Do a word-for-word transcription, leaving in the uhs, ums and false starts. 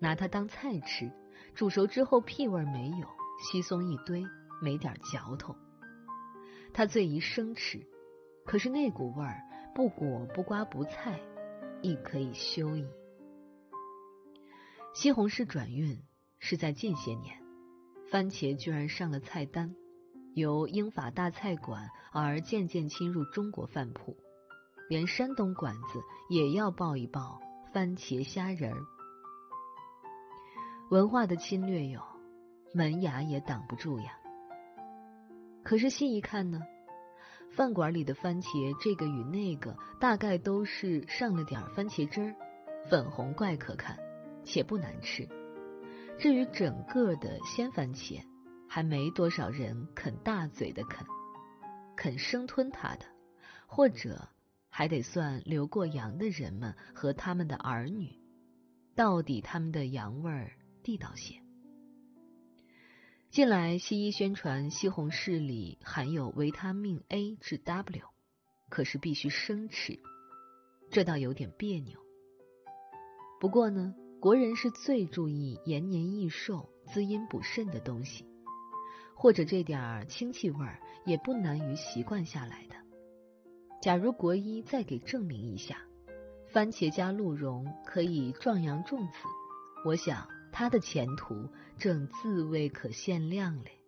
拿它当菜吃，煮熟之后屁味没有，稀松一堆，没点嚼头。它最宜生吃，可是那股味儿不裹不刮不菜，亦可以休矣。西红柿转运是在近些年，番茄居然上了菜单，由英法大菜馆而渐渐侵入中国饭铺，连山东馆子也要爆一爆番茄虾仁儿。文化的侵略有，门牙也挡不住呀。可是细一看呢，饭馆里的番茄这个与那个大概都是上了点番茄汁儿，粉红怪可看，且不难吃。至于整个的鲜番茄，还没多少人肯大嘴的啃，肯生吞它的，或者还得算留过洋的人们和他们的儿女，到底他们的洋味儿地道些。近来西医宣传西红柿里含有维他命 A 至 W， 可是必须生吃，这倒有点别扭。不过呢，国人是最注意延年益寿、滋阴补肾的东西，或者这点清气味儿也不难于习惯下来的。假如国医再给证明一下，番茄加鹿茸可以壮阳重子，我想它的前途正自未可限量嘞。